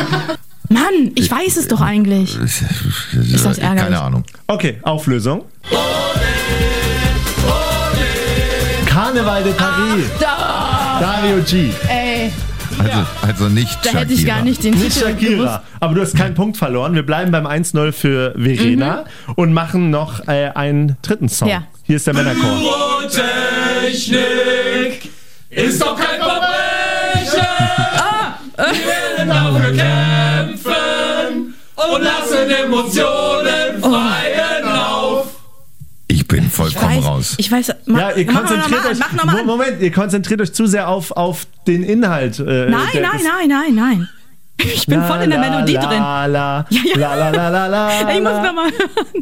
Mann, ich weiß es doch eigentlich. Ist das ärgerlich? Keine Ahnung. Okay, Auflösung. Karneval de Paris. Dario G. Ey, Also nicht da Shakira. hätte ich gar nicht den Nicht Titel gewusst. Shakira. Aber du hast keinen Punkt verloren. Wir bleiben beim 1-0 für Verena und machen noch einen dritten Song. Ja. Hier ist der Männerchor. Technik ist doch kein Verbrechen. Wir werden dafür kämpfen und lassen Emotionen freien Lauf. Ich bin vollkommen raus. Ich weiß. Ja, ihr konzentriert euch. Mach nochmal. Moment, ihr konzentriert euch zu sehr auf den Inhalt. Nein. Ich bin voll in der Melodie drin. La, Ja. la, la, la, la, la, Ich muss la. nochmal.